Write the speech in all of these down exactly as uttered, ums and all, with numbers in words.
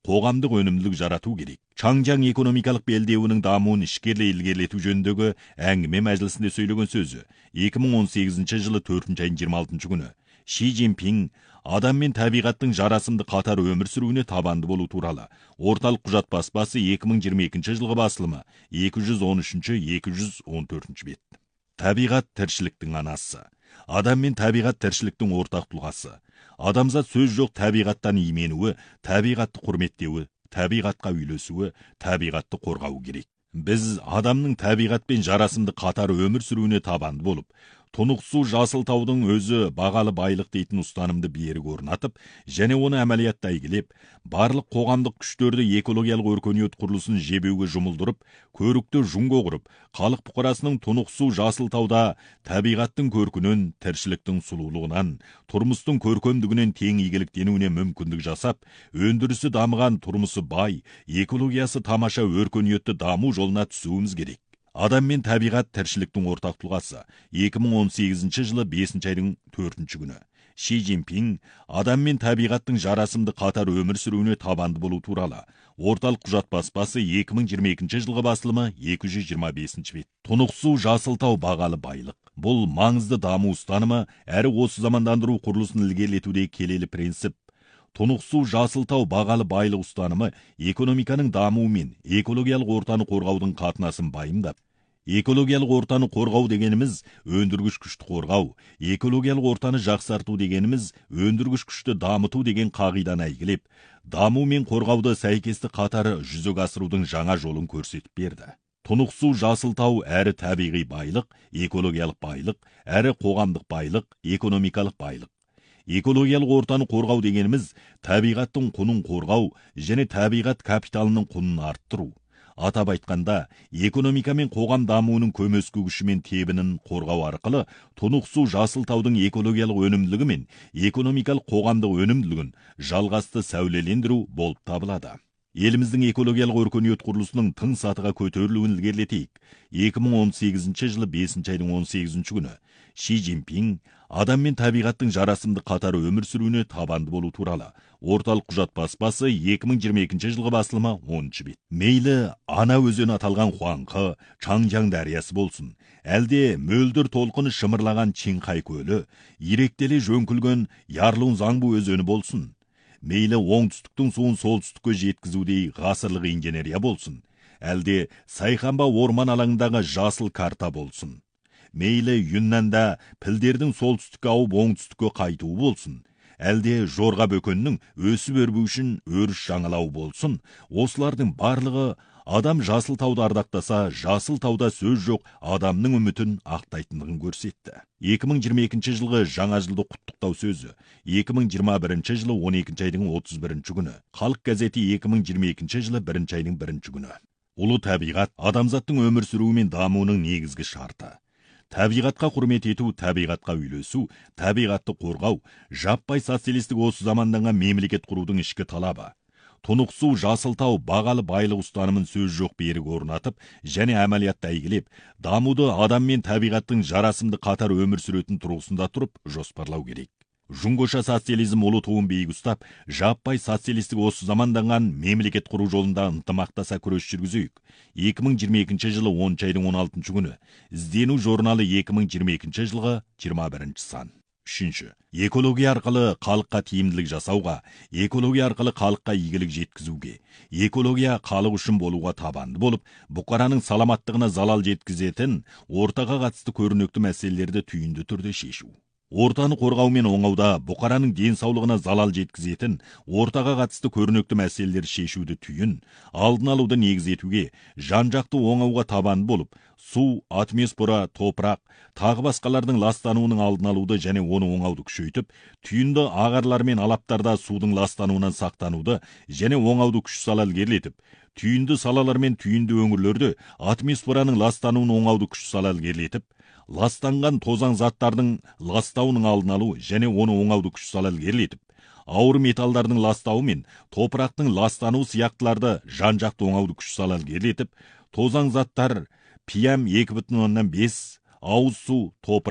қоғамдық өнімділік жарату керек. Чаңжаң экономикалық белдеуінің дамуын ішкерлей ілгерілету жөніндегі әңгіме мәжілісінде сөйлеген сөзі екі мың он сегізінші жылы төртінші айдың жиырма алтыншы күні Ши Цзиньпин адам мен табиғаттың жарасымды қатар өмір сүруіне табанды болу туралы орталық құжат баспасы екі мың жиырма екінші жылғы басылымы екі жүз он үшінші екі жүз он төртінші бет. Табиғат тіршіліктің анасы. Адам мен табиғат тіршіліктің ортақ тұлғасы. Адамзат сөз жоқ табиғаттан именуі, табиғатты құрметтеуі, табиғатқа үйлесуі, табиғатты қорғау керек. Біз адамның табиғатпен жарасымды қатар өмір сүруіне табанды болып, тұнықсу жасыл таудың өзі бағалы байлық дейтін ұстанымды берік орнатып, және оны әмәлиятта игілеп, барлық қоғамдық күштерді экологиялық өркениет құрылысын жебеуге жұмылдырып, көрікті жұңго құрып, халық бұқарасының тұнықсу жасыл тауда табиғаттың көркінен, тіршіліктің сұлулығынан, тұрмыстың көркемдігінен тең игіліктенуіне мүмкіндік жасап, өндірісі дамыған, тұрмысы бай, экологиясы тамаша өркениетті даму жолына түсуіміз керек. Адам мен табиғат тіршіліктің ортақ тұлғасы. екі мың он сегізінші жылы бесінші айдың төртінші күні. Ши Цзиньпин адам мен табиғаттың жарасымды қатар өмір сүруіне табанды болу туралы орталық құжат баспасы екі мың жиырма екінші жылғы басылымы екі жүз жиырма бесінші бет. Тұнықсу жасылтау бағалы байлық. Бұл маңызды даму ұстанымы әрі осы замандандыру құрылысын ілгерілетуде келелі принцип. Тұнықсу жасылтау бағалы байлық ұстанымы экономиканың дамуы мен экологиялық ортаны қорғаудың қатынасын байымдап, экологиялық ортаны қорғау дегеніміз өндіргіш күшті қорғау, экологиялық ортаны жақсарту дегеніміз өндіргіш күшті дамыту деген қағиданы әйгілеп, даму мен қорғауды сәйкесті қатары жүзеге асырудың жаңа жолын көрсетіп берді. Тұнықсу жасылтау әрі табиғи байлық, экологиялық байлық, әрі қоғамдық байлық, экономикалық байлық. Экологиялық ортаны қорғау дегеніміз табиғаттың құнын қорғау және табиғат капиталының құнын арттыру. Атап айтқанда, экономика мен қоғам дамуының көмескі күші мен тебінін қорғау арқылы тұнықсу жасылтаудың экологиялық өнімділігі мен экономикалық қоғамдық өнімділігін жалғасты сәулелендіру болып табылады. Еліміздің экологиялық өркениет құрылысының тың сатыға көтерілуін ілгерілетейік. екі мың он сегізінші жылы бесінші айдың он сегізінші күні Ши Цзиньпин адам мен табиғаттың жарасымды қатар өмір сүруіне табанды болу туралы орталық құжат баспасы екі мың жиырма екінші жылғы басылымы оныншы бет. Мейлі ана өзені аталған Хуаңқы, Чаңжаң дариясы болсын, әлде мөлдір толқыны шымырлаған Чинхай көлі, иректеле жөңкілген Ярлун Заңбу өзені болсын, мейлі оңтүстіктің суын солтүстікке жеткізудей ғасырлық инженерия болсын, әлде Сайханба орман алаңындағы жасыл карта болсын, мейлі Юннанда пілдердің солтүстікке ауып оңтүстікке қайтуы болсын, әлде жорға бөкеннің өсіп өрбу үшін өріс жаңалау болсын, осылардың барлығы адам жасыл тауды ардақтаса, жасыл тауда сөз жоқ адамның үмітін ақтайтындығын көрсетті. екі мың жиырма екінші жылғы жаңа жылды құттықтау сөзі екі мың жиырма бірінші жылы он екінші айдың отыз бірінші күні. Халық газеті екі мың жиырма екінші жылы бірінші айдың бірінші күні. Ұлы табиғат адамзаттың өмір сүруі мен дамуының негізгі шарты. Табиғатқа құрмет ету, табиғатқа үйлесу, табиғатты қорғау, жаппай социалистік осы заманданған мемлекет құрудың ішкі талабы. Тұнықсу жасылтау бағалы байлық ұстанымын сөз жоқ берік орнатып және әмәлиятта әйгілеп, дамуды адам мен табиғаттың жарасымды қатар өмір сүретін тұрғысында тұрып жоспарлау керек. Жұңғыша социализм ұлы туын биік ұстап, жаппай социалистік осы заманданған мемлекет құру жолында ынтымақтаса күрес жүргізейік. екі мың жиырма екінші жылы оныншы айдың он алтыншы күні. Іздену журналы екі мың жиырма екінші жылғы жиырма бірінші сан. Үшінші. Экология арқылы халыққа тиімділік жасауға, экология арқылы халыққа игілік жеткізуге, экология халық үшін болуға табанды болып, бұқараның саламаттығына залал жеткізетін ортаға қатысты көрнекті мәселелерді түйінді түрде шешу. Ортаны қорғау мен оңауда бұқараның денсаулығына залал жеткізетін ортаға қатысты көрнекті мәселелер шешуді түйін, алдын алуды негіз етуге, жан-жақты оңауға табан болып, су, атмосфера, топырақ, тағы басқалардың ластануының алдын алуды және оны оңауды күшейтіп, түйінді ағарлар мен алаптарда судың ластануынан сақтануды және оңауды күш сала ілгерілетіп, түйінді салалар мен түйінді өңірлерді атмосфераның ластануын оңауды күш сала ілгерілетіп, ластанған тозаң заттардың ластауының алдын алу және оны оңауды күш сала ілгерілетіп, ауыр металдардың ластауы мен топырақтың ластануы сияқтыларды жан-жақты оңауды күш сала ілгерілетіп, тозаң заттар пи эм екі бүтін оннан бес, ауыз су, топырақ,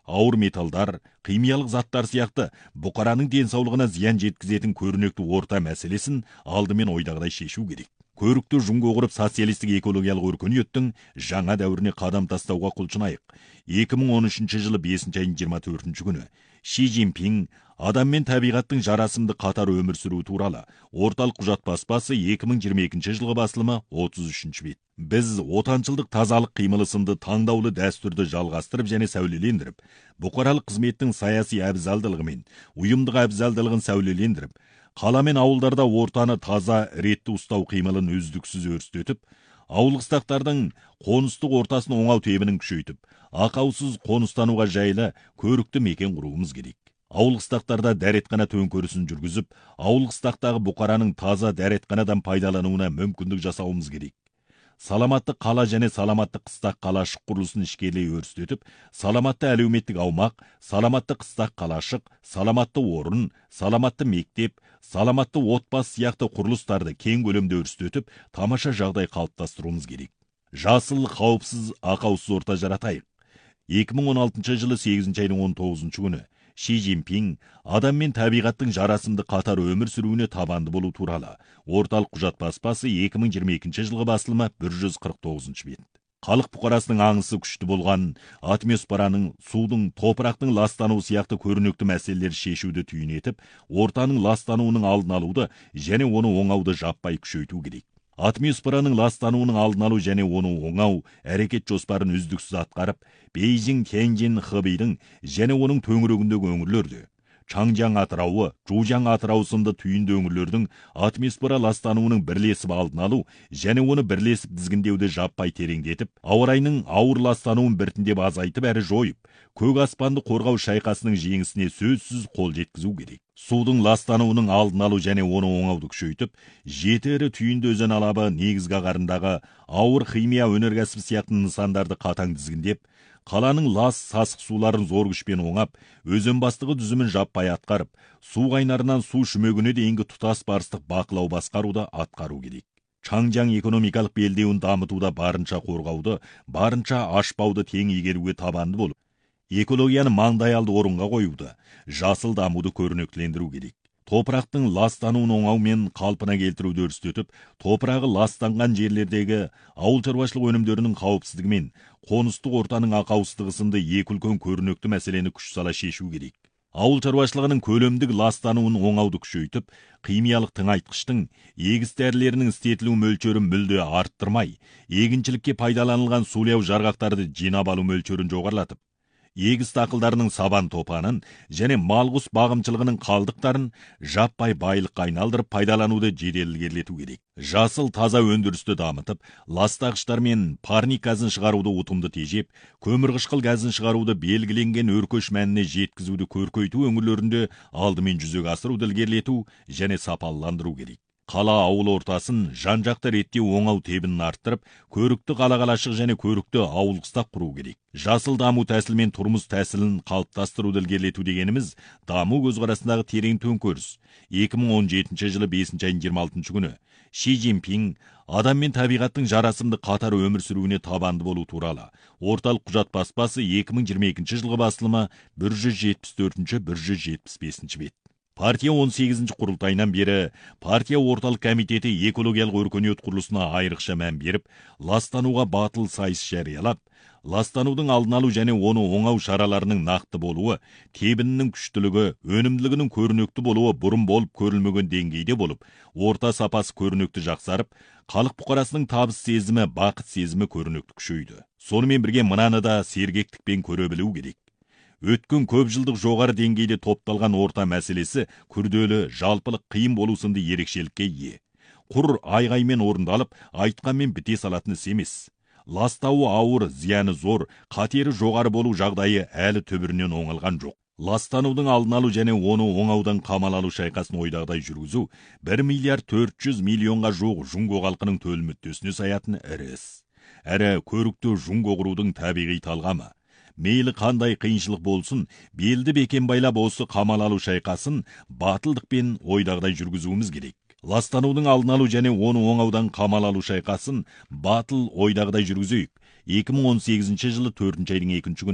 ауыр металдар, химиялық заттар сияқты бұқараның денсаулығына зиян жеткізетін көрнекті орта мәселесін алдымен ойдағыдай шешу керек. Көрікті жұңго құрып социалистік экологиялық өркениеттің жаңа дәуіріне қадам тастауға құлшынайық. екі мың он үшінші жылы бесінші айының жиырма төртінші күні Ши Цзиньпин адам мен табиғаттың жарасымды қатар өмір сүруі туралы орталық құжат баспасы екі мың жиырма екінші жылғы басылымы отыз үшінші бет. Біз отаншылдық тазалық қимылы сынды таңдаулы дәстүрді жалғастырып және сәулелендіріп, бұқаралық қызметтің саяси әбзалдылығы мен ұйымдық әбзалдылығын сәулелендіріп, қала мен ауылдарда ортаны таза, ретті ұстау қимылын үздіксіз өрістетіп, ауылқыстақтардың қоныстық ортасын оңау тебінін күшейтіп, ақаусыз қоныстануға жайлы көрікті мекен құруымыз керек. Ауылқыстақтарда дәретхана төңкерісін жүргізіп, ауылқыстақтағы бұқараның таза дәретханадан пайдалануына мүмкіндік жасауымыз керек. Саламатты қала және саламатты қыстақ қалашық құрылысын ішкерлей өрістетіп, саламатты әлеуметтік аумақ, саламатты қыстақ қалашық, саламатты орын, саламатты мектеп, саламатты отбасы сияқты құрылыстарды кең көлемде өрістетіп, тамаша жағдай қалыптастыруымыз керек. Жасыл, қауіпсіз, ақаусыз орта жаратайық. екі мың он алтыншы жылы сегізінші айының он тоғызыншы күні Ши Цзиньпин адам мен табиғаттың жарасымды қатар өмір сүруіне табанды болу туралы орталық құжат баспасы екі мың жиырма екінші жылғы басылымы бір жүз қырық тоғызыншы бет. Халық бұқарасының аңысы күшті болған атмосфераның, судың, топырақтың ластануы сияқты көрнекті мәселелер шешуді түйін етіп, ортаның ластануының алдын алуды және оны оңауды жаппай күшейту керек. Атмосфераның ластануының алдын алу және оны оңау әрекет жоспарын үздіксіз атқарып, Бейжің, Тяньцзин, Хэбэйдің және оның төңірегіндегі өңірлерде, Чаңжаң атырауы, Жужаң атырауы сынды түйінді өңірлердің атмосфера ластануының бірлесіп алдын алу және оны бірлесіп тізгіндеуді жаппай тереңдетіп, ауа райының ауыр ластануын біртіндеп азайтып әрі жойып, көк аспанды қорғау шайқасының жеңісіне сөзсіз қол жеткізу керек. Судың ластануының алдын алу және оны оңауды күшейтіп, жеті ірі түйінді өзен алабы негізгі ағарындағы ауыр химия өнеркәсібі сияқты нысандарды қатаң тізгіндеп, қаланың лас сасық суларын зор күшпен оңап, өзен бастығы дүзімін жаппай атқарып, су қайнарынан су шүмегіне дейінгі тұтас барыстық бақылау басқаруды атқару керек. Чаңжаң экономикалық белдеуін дамытуда барынша қорғауды, барынша ашпауды тең игеруге табанды болып, экологияны маңдайалды орынға қоюды, жасыл дамуды көрнектілендіру керек. Топырақтың ластануын оңау мен қалпына келтіруді өрістетіп, топырағы ластанған жерлердегі ауыл шаруашылық өнімдерінің қауіпсіздігі мен қоныстық ортаның ақауыздығы сынды екі үлкен көрнекті мәселені күш сала шешу керек. Ауыл шаруашылығының көлемдік ластануын оңауды күшейтіп, химиялық тыңайтқыштың, егіс дәрілерінің істетілу мөлшерін мүлде арттырмай, егіншілікке пайдаланылған сулау жарғақтарды жинап алу мөлшерін жоғарлатып, егіс дақылдарының сабан топанын және малғұс бағымшылығының қалдықтарын жаппай байлыққа айналдырып пайдалануды жеделгерлету керек. Жасыл таза өндірісті дамытып, ластағыштар мен парник газын шығаруды ұтымды тежеп, көмірқышқыл газын шығаруды белгіленген өркеш мәніне жеткізуді көркейту өңірлерінде алдымен жүзеге асыруды ілгерілету және сапаландыру керек. Қала ауыл ортасын жан-жақты реттеу оңау тебінін арттырып, көрікті қала-қалашық және көрікті ауыл қыстақ құру керек. Жасыл даму тәсілі мен тұрмыс тәсілін қалыптастыруды ілгерілету дегеніміз даму көзқарасындағы терең төңкеріс. екі мың он жетінші жылы бесінші айының жиырма алтыншы күні Ши Цзиньпин адам мен табиғаттың жарасымды қатар өмір сүруіне табанды болу туралы орталық құжат баспасы екі мың жиырма екінші жылғы басылымы бір жүз жетпіс төртінші бір жүз жетпіс бесінші бет. Партия он сегізінші құрылтайынан бері партия орталық комитеті экологиялық өркениет құрылысына айрықша мән беріп, ластануға батыл сайыс жариялап, ластанудың алдын алу және оны оңау шараларының нақты болуы, тебінінің күштілігі, өнімділігінің көрнекті болуы бұрын болып көрілмеген деңгейде болып, орта сапасы көрнекті жақсарып, халық бұқарасының табыс сезімі, бақыт сезімі көрнекті күшейді. Сонымен бірге мынаны да сергектікпен көре білу керек. Өткен көп жылдық жоғары деңгейде топталған орта мәселесі күрделі, жалпылық, қиын болу сынды ерекшелікке ие. Құр айғаймен орындалып, айтқанмен біте салатын іс емес. Ластауы ауыр, зияны зор, қатері жоғары болу жағдайы әлі түбірінен оңалған жоқ. Ластанудың алдын алу және оны оңаудан қамал алу шайқасын ойдағыдай жүргізу бір миллиард төрт жүз миллионға жуық жұңго халқының төл мүддесіне саятын ірі іс. Әрі көрікті жұңго құрудың табиғи талғамы. Мейлі қандай қиыншылық болсын, белді бекен байлап осы қамал алу шайқасын батылдықпен ойдағыдай жүргізуіміз керек. Ластанудың алдын алу және оны оңаудан қамал алу шайқасын батыл ойдағыдай жүргізейік. екі мың он сегізінші жылы төртінші айдың екінші күні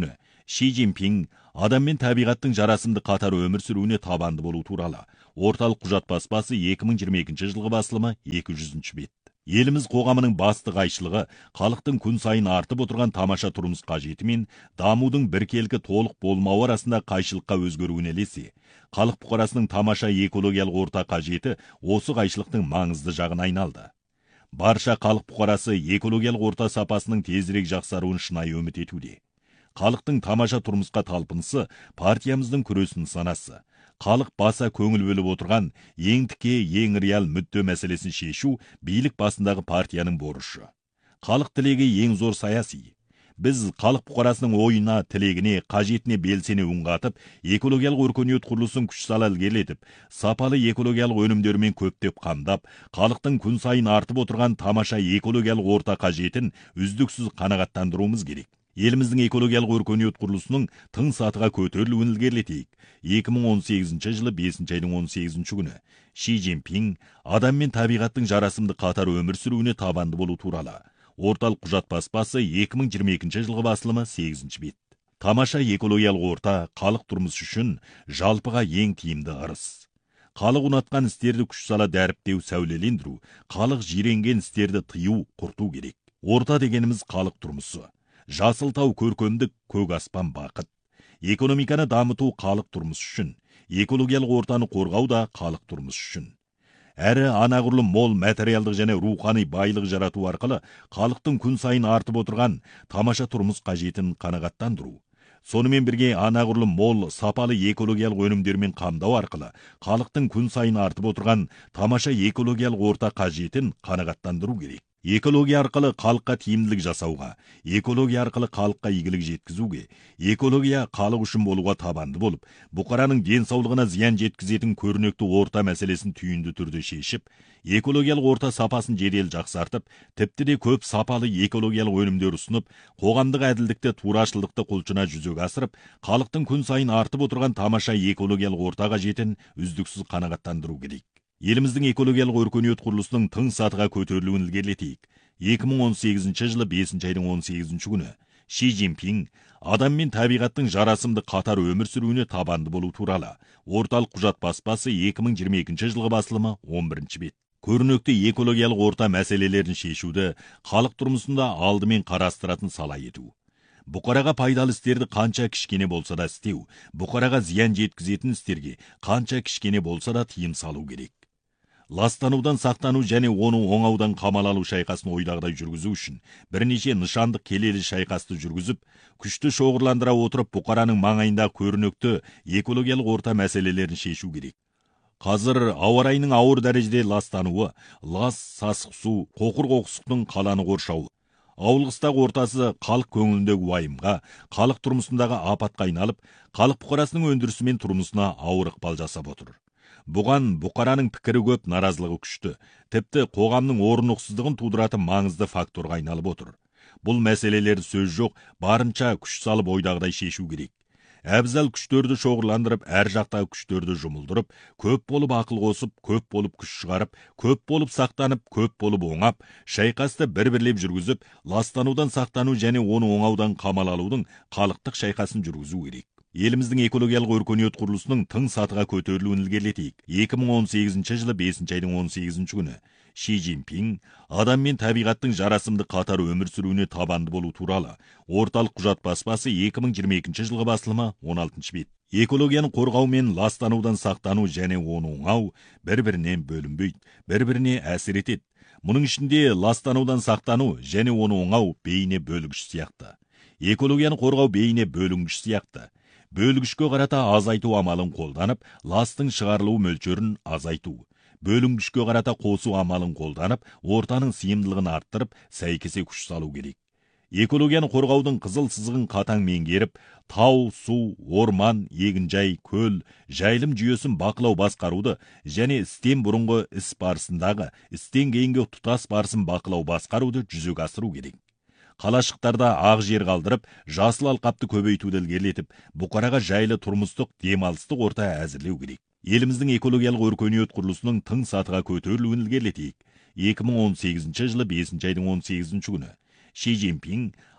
Ши Цзиньпин адам мен табиғаттың жарасымды қатар өмір сүруіне табанды болу туралы орталық құжат баспасы екі мың жиырма екінші жылғы басылымы екі жүзінші бет. Еліміз қоғамының басты қайшылығы халықтың күн сайын артып отырған тамаша тұрмыс қажеті мен дамудың біркелкі толық болмауы арасында қайшылыққа өзгеруіне ілесе, халық бұқарасының тамаша экологиялық орта қажеті осы қайшылықтың маңызды жағына айналды. Барша халық бұқарасы экологиялық орта сапасының тезірек жақсаруын шынайы үміт етуде. Халықтың тамаша тұрмысқа талпынысы партиямыздың күрес нысанасы. Халық баса көңіл бөліп отырған ең тіке, ең реал мүдде мәселесін шешу билік басындағы партияның борышы. Халық тілегі ең зор саяси. Біз халық бұқарасының ойына, тілегіне, қажетіне белсене үн қатып, экологиялық өркениет құрылысын күш сала ілгерілетіп, сапалы экологиялық өнімдермен көптеп қамдап, халықтың күн сайын артып отырған тамаша экологиялық орта қажетін үздіксіз қанағаттандыруымыз керек. Еліміздің экологиялық өркениет құрылысының тың сатыға көтерілуін ілгерілетейік. екі мың он сегізінші жылы бесінші айдың он сегізінші күні Ши Цзиньпин адам мен табиғаттың жарасымды қатар өмір сүруіне табанды болу туралы орталық құжат баспасы екі мың жиырма екінші жылғы басылымы сегізінші бет. Тамаша экологиялық орта халық тұрмысы үшін жалпыға ең тиімді ырыс. Халық ұнатқан істерді күш сала дәріптеу, сәулелендіру, халық жиренген істерді тыю, құрту керек. Орта дегеніміз халық тұрмысы. Жасыл тау көркемдік, көк аспан бақыт. Экономиканы дамыту халық тұрмысы үшін, экологиялық ортаны қорғау да халық тұрмысы үшін. Әрі анағұрлым мол материалдық және рухани байлық жарату арқылы халықтың күн сайын артып отырған тамаша тұрмыс қажетін қанағаттандыру. Сонымен бірге анағұрлым мол сапалы экологиялық өнімдермен қамдау арқылы халықтың күн сайын артып отырған тамаша экологиялық орта қажетін қанағаттандыру керек. Экология арқылы халыққа тиімділік жасауға, экология арқылы халыққа игілік жеткізуге, экология халық үшін болуға табанды болып, бұқараның денсаулығына зиян жеткізетін көрнекті орта мәселесін түйінді түрде шешіп, экологиялық орта сапасын жедел жақсартып, тіпті де көп сапалы экологиялық өнімдер ұсынып, қоғамдық әділдікті, турашылдықты құлшына жүзеге асырып, халықтың күн сайын артып отырған тамаша экологиялық орта қажетін үздіксіз қанағаттандыру керек. Еліміздің экологиялық өркениет құрылысының тың сатыға көтерілуін ілгерілетейік. екі мың он сегізінші жылы бесінші айдың он сегізінші күні Ши Цзиньпин адам мен табиғаттың жарасымды қатар өмір сүруіне табанды болу туралы орталық құжат баспасы екі мың жиырма екінші жылғы басылымы он бірінші бет. Көрнекті экологиялық орта мәселелерін шешуді халық тұрмысында алдымен қарастыратын сала ету. Бұқараға пайдалы істерді қанша кішкене болса да істеу, бұқараға зиян жеткізетін істерге қанша кішкене болса да тыйым салу керек. Ластанудан сақтану және оны оңаудан қамал алу шайқасын ойдағыдай жүргізу үшін бірнеше нышандық келелі шайқасты жүргізіп, күшті шоғырландыра отырып бұқараның маңайында көрнекті экологиялық орта мәселелерін шешу керек. Қазір ауа райының ауыр дәрежеде ластануы, лас, сасық су, қоқыр-қоқсықтың қаланы қоршауы, ауылғыстағы ортасы халық көңіліндегі уайымға, халық тұрмысындағы апатқа айналып, халық бұқарасының өндірісі мен тұрмысына ауыр ықпал жасап отыр. Бұған бұқараның пікірі көп, наразылығы күшті, тіпті қоғамның орнықсыздығын тудыратын маңызды факторға айналып отыр. Бұл мәселелерді сөз жоқ, барынша күш салып ойдағыдай шешу керек. Әбзал күштерді шоғырландырып, әр жақтағы күштерді жұмылдырып, көп болып ақыл қосып, көп болып күш шығарып, көп болып сақтанып, көп болып оңап, шайқасты бір-бірлеп жүргізіп, ластанудан сақтану және оны оңаудан қамал алудың халықтық шайқасын жүргізу керек. Еліміздің экологиялық өркениет құрылысының тың сатыға көтерілуін ілгерілетейік. екі мың он сегізінші жылы бесінші айдың он сегізінші күні Ши Цзиньпин адам мен табиғаттың жарасымды қатар өмір сүруіне табанды болу туралы орталық құжат баспасы екі мың жиырма екінші жылғы басылымы он алтыншы бет. Экологияны қорғау мен ластанудан сақтану және оны оңау бір-бірінен бөлінбейді, бір-біріне әсер етеді. Мұның ішінде ластанудан сақтану және оны оңау бейне бөлгіш сияқты. Экологияны қорғау бейне бөлінгіш сияқты. Бөлгішке қарата азайту амалын қолданып, ластың шығарылу мөлшерін азайту. Бөлінгішке қарата қосу амалын қолданып, ортаның сыйымдылығын арттырып, сәйкесе күш салу керек. Экологияны қорғаудың қызыл сызығын қатаң меңгеріп, тау, су, орман, егінжай, көл, жайылым жүйесін бақылау басқаруды және істен бұрынғы іс барысындағы, істен кейінгі тұтас барысын бақылау басқаруды жүзеге асыру керек. Қалашықтарда ақ жер қалдырып, жасыл алқапты көбейтуді ілгерілетіп, бұқараға жайлы тұрмыстық, демалыстық орта әзірлеу керек. Еліміздің экологиялық өркениет құрылысының тың сатыға көтерілуін ілгерілетейік. екі мың он сегізінші жылы бесінші айдың он сегізінші күні Ши Цзиньпин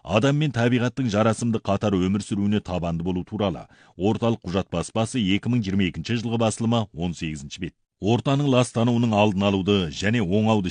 Адам мен табиғаттың жарасымды қатар өмір сүруіне табанды болу туралы орталық құжат баспасы екі мың жиырма екінші жылғы басылымы он сегізінші бет. Ортаның ластануының алдын алуды және оңауды